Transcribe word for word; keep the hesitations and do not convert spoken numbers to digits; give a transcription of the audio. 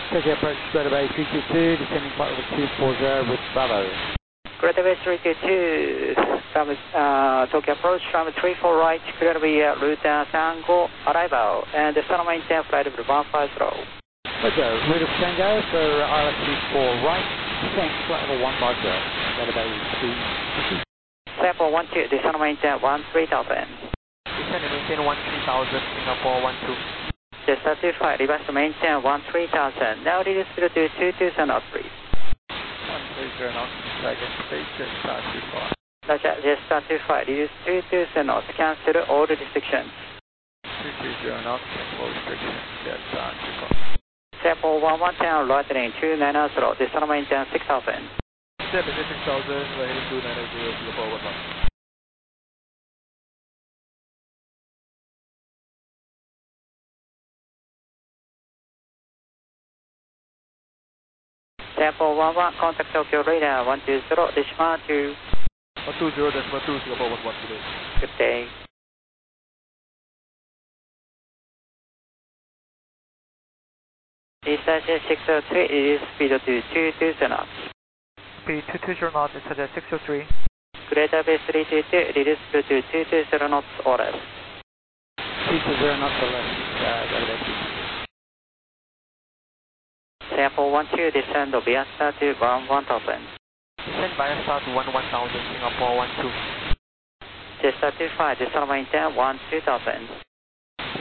Tokyo approach Greater Bay three two two, descending flight level two four zero with Bravo. Greater Bay three two two, from, uh, Tokyo approach from three four right, Greater Bay uh, route uh, Tango, arrival, and the sun maintain flight level one five zero. Roger, route of Tango for R L S three four right, descending flight level one five zero, Greater Bay three two two. Sample one two, the sun maintain one three thousand. Descending maintain one three thousand, Singapore one two. Just certified, reverse maintain one three thousand. Now reduce to two two zero knots, please. one three zero knots, second station, certified. Roger, just certified, reduce two two zero knots, cancel all the restrictions. two two zero knots, full restrictions, yes, certified. Sample one one ten, lightning two nine zero, the sun maintain six thousand. Seven six thousand, lightning two nine zero, Singapore one one. Sample one one, contact Tokyo radar one two zero, decimal two. one two zero, decimal two, Singapore one one today. Good day. Eastern six zero three, it is speed to two two zero knots. Speed two two zero knots, it's at six zero three. Greater Bay three two two, it is speed to two two zero knots or less. two two zero knots or less, uh, Greater Bay three two two. Sample one two, descend via star to one one thousand. Descend via star to one one thousand, Singapore one two. Just certified, descend maintain one two thousand.